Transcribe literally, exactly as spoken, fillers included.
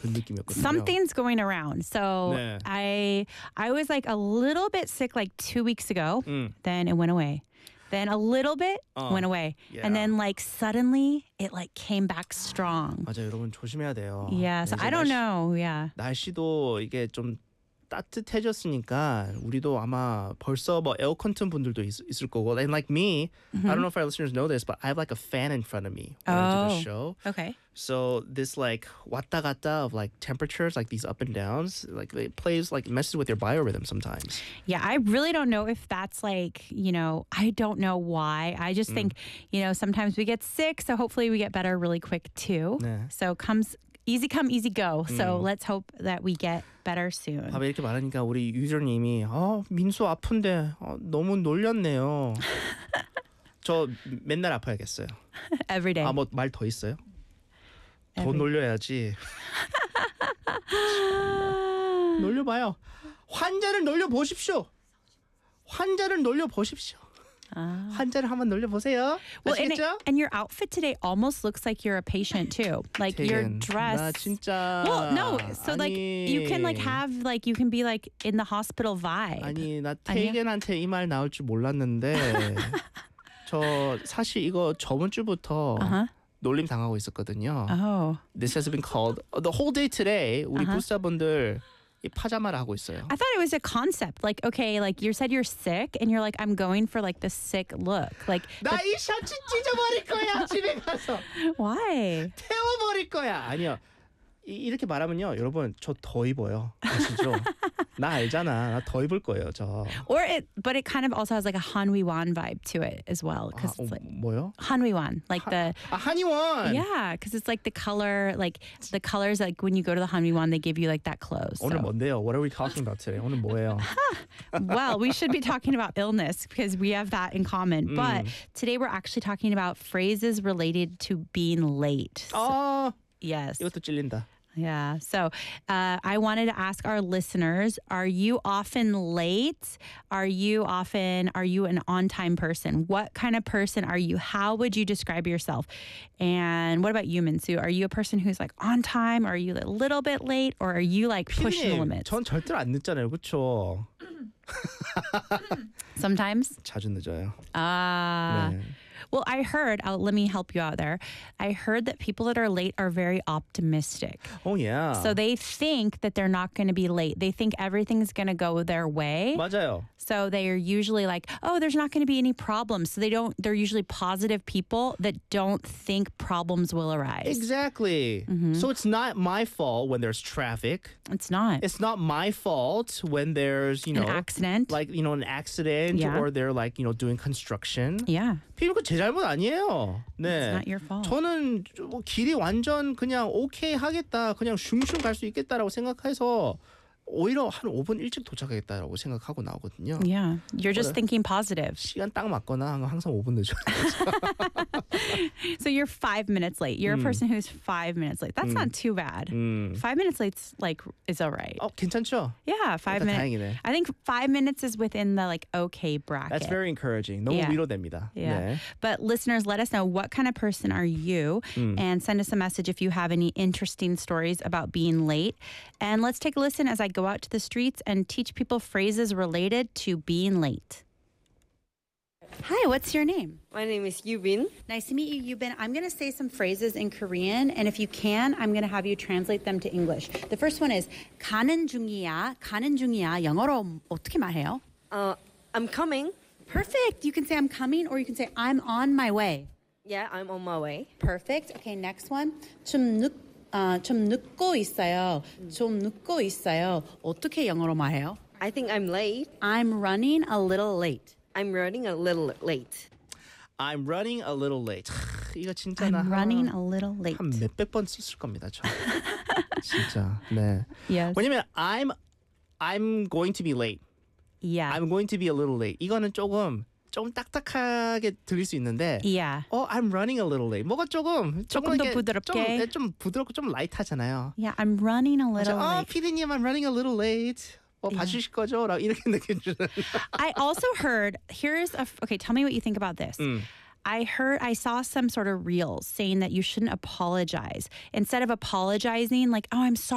그 느낌이었거든요. Something's going around. So 네. I I was like a little bit sick like two weeks ago. 음. Then it went away. Then a little bit 어. went away. Yeah. And then like suddenly it like came back strong. 맞아요, 여러분 조심해야 돼요. Yeah. So 이제 I don't 날씨- know. Yeah. 날씨도 이게 좀 따뜻해졌으니까 우리도 아마 벌써 뭐 에어컨 튼 분들도 있, 있을 거고. And like me, I don't know if our listeners know this, but I have like a fan in front of me when I do Oh. the show. Okay. So this like 왔다 갔다 of like temperatures, like these up and downs, like it plays like messes with your biorhythm sometimes. Yeah, I really don't know if that's like, you know, I don't know why. I just think, you know, sometimes we get sick, so hopefully we get better really quick too. 네. So comes easy come, easy go. So let's hope that we get better soon. 밥에 이렇게 말하니까 우리 유저님이 어 민수 아픈데 어, 너무 놀렸네요. 저 맨날 아파야겠어요. Every day. 아 뭐 말 더 있어요? 더 Every- 놀려야지. 놀려봐요. 환자를 놀려보십시오. 환자를 놀려보십시오. Ah. 환자를 한번 놀려보세요. Well, and, 아시겠죠? and your outfit today almost looks like you're a patient too. Like your 태연, dress. 나 진짜 Well, no. So like you can like 아니, have like you can be like in the hospital vibe. 아니 나 아니야? 태겐한테 이 말 나올 줄 몰랐는데 저 사실 이거 저번 주부터 Uh-huh. 놀림 당하고 있었거든요. Oh. This has been called the whole day today. 우리 Uh-huh. 부사분들 이 파자마를 하고 있어요. I thought it was a concept. Like, okay, like you said you're sick and you're like, I'm going for like the sick look. Like, 나 이 셔츠 찢어버릴 거야. 집에 가서 why? 태워버릴 거야. 아니요. 이, 이렇게 말하면요. 여러분 저 더 입어요. 아시죠? 나 알잖아. 나 더 입을 거예요. 저. Or it, but it kind of also has like a Hanwiwan vibe to it as well. 아, Because 어, it's like 뭐요? Hanwiwan, like the, 아 한의원. yeah, because it's like the color, like the colors, like when you go to the Hanwiwan, they give you like that clothes. 오늘 So. 뭔데요? What are we talking about today? 오늘 뭐예요? Well, we should be talking about illness because we have that in common. But today we're actually talking about phrases related to being late. 아 Yes. 이것도 찔린다. Yeah. So uh, I wanted to ask our listeners, are you often late? Are you often, are you an on-time person? What kind of person are you? How would you describe yourself? And what about you, Minsu? Are you a person who's like on time? Are you a little bit late? Or are you like pushing the 피디님, limits? 전 절대로 안 늦잖아요. 그렇죠? Sometimes? 자주 늦어요. Ah. 네. Well, I heard, uh, let me help you out there. I heard that people that are late are very optimistic. Oh yeah. So they think that they're not going to be late. They think everything's going to go their way. 맞아요. So they are usually like, oh, there's not going to be any problems. So they don't, they're usually positive people that don't think problems will arise. Exactly. So it's not my fault when there's traffic. It's not. It's not my fault when there's, you know, An accident. like, you know, an accident Yeah. or they're like, you know, doing construction. yeah. 피디님 제 잘못 아니에요. 네. It's not your fault. 저는 뭐 길이 완전 그냥 오케이 하겠다. 그냥 슝슝 갈 수 있겠다라고 생각해서 오히려 한 오 분 일찍 도착하겠다라고 생각하고 나오거든요. Yeah. You're just What a- thinking positive. 시간 딱 맞거나 항상 오 분 늦어요. So you're five minutes late. You're a person who's five minutes late. That's not too bad. 음. Five minutes late's like is all right. 어, 괜찮죠? Yeah, five 일단 minutes. 다행이네. I think five minutes is within the like okay bracket. That's very encouraging. 너무 Yeah. 위로됩니다. Yeah. 네. But listeners, let us know what kind of person are you and send us a message if you have any interesting stories about being late. And let's take a listen as I go out to the streets and teach people phrases related to being late. Hi, what's your name? My name is Yubin. Nice to meet you, Yubin. I'm going to say some phrases in Korean, and if you can, I'm going to have you translate them to English. The first one is 가는 중이야, 가는 중이야. 영어로 어떻게 말해요? Uh, I'm coming. Perfect. You can say I'm coming, or you can say I'm on my way. Yeah, I'm on my way. Perfect. Okay, next one. 좀 늦, 아, 좀 늦고 있어요. 좀 늦고 있어요. 어떻게 영어로 말해요? I think I'm late. I'm running a little late. I'm running a little late. I'm running a little late. 이거 진짜 I'm 나 running a little late. 한 몇백 번 썼을 겁니다. 저. 진짜. 네. Yes. 왜냐면 I'm I'm going to be late. Yeah. I'm going to be a little late. 이거는 조금 좀 딱딱하게 들릴 수 있는데 Yeah. 어, I'm running a little late. 뭐가 조금 조금 더 이렇게 부드럽게. 좀, 네, 좀 부드럽고 좀 라이트하잖아요. Yeah, I'm running a little 어, late. 피디님, I'm running a little late. 뭐 봐주실 거죠? 라고 이렇게 느낌 주는. I also heard, here's a, okay, tell me what you think about this. I heard, I saw some sort of reels saying that you shouldn't apologize. Instead of apologizing, like, oh, I'm sorry.